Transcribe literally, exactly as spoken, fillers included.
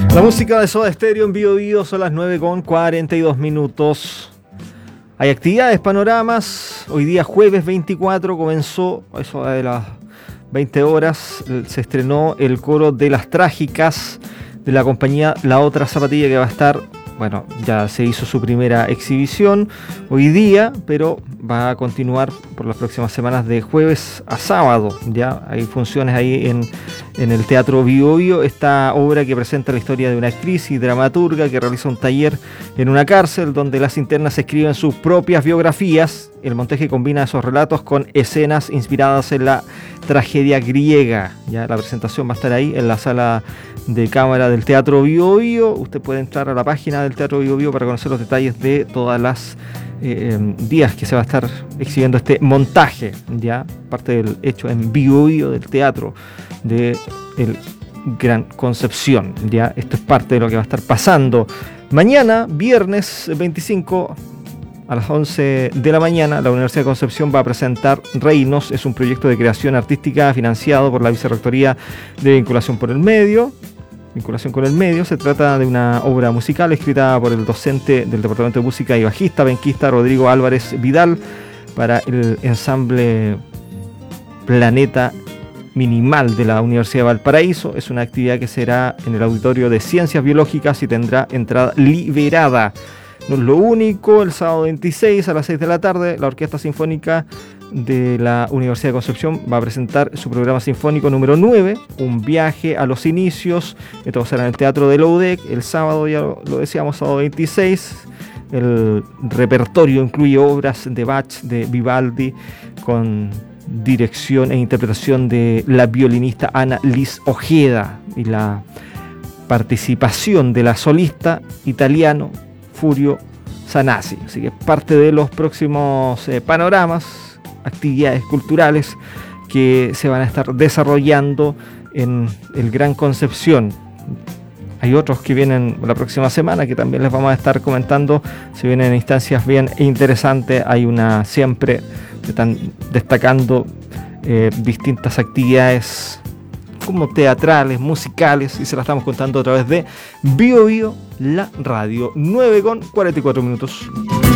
La música de Soda Stereo en Bio Bio, son las nueve con cuarenta y dos minutos. Hay actividades, panoramas. Hoy día jueves veinticuatro comenzó, eso de las veinte horas, se estrenó el coro de Las Trágicas de la compañía La Otra Zapatilla, que va a estar, bueno, ya se hizo su primera exhibición hoy día, pero va a continuar por las próximas semanas de jueves a sábado. Ya hay funciones ahí en, en el Teatro Bio Bio, esta obra que presenta la historia de una actriz y dramaturga que realiza un taller en una cárcel donde las internas escriben sus propias biografías. El montaje combina esos relatos con escenas inspiradas en la tragedia griega. Ya la presentación va a estar ahí en la sala de cámara del Teatro Bio Bio. Usted puede entrar a la página del Teatro Bio Bio para conocer los detalles de todas las eh, días que se va a estar exhibiendo este montaje, ya parte del hecho en Bio Bio del teatro de el Gran Concepción. Ya esto es parte de lo que va a estar pasando mañana, viernes veinticinco. A las once de la mañana, la Universidad de Concepción va a presentar Reinos. Es un proyecto de creación artística financiado por la Vicerrectoría de Vinculación por el Medio. Vinculación con el Medio. Se trata de una obra musical escrita por el docente del Departamento de Música y bajista, benquista Rodrigo Álvarez Vidal para el ensamble Planeta Minimal de la Universidad de Valparaíso. Es una actividad que será en el Auditorio de Ciencias Biológicas y tendrá entrada liberada. No es lo único, el sábado veintiséis a las seis de la tarde, la Orquesta Sinfónica de la Universidad de Concepción va a presentar su programa sinfónico número nueve, Un viaje a los inicios. Esto será en el Teatro de la U D E C, el sábado, ya lo, lo decíamos, sábado veintiséis. El repertorio incluye obras de Bach, de Vivaldi, con dirección e interpretación de la violinista Ana Liz Ojeda y la participación de la solista italiano Furio Sanasi. Así que parte de los próximos eh, panoramas, actividades culturales que se van a estar desarrollando en el Gran Concepción. Hay otros que vienen la próxima semana que también les vamos a estar comentando. Se vienen instancias bien interesantes. Hay una siempre, están destacando eh, distintas actividades como teatrales, musicales, y se las estamos contando a través de Bio Bio, la radio. nueve con cuarenta y cuatro minutos.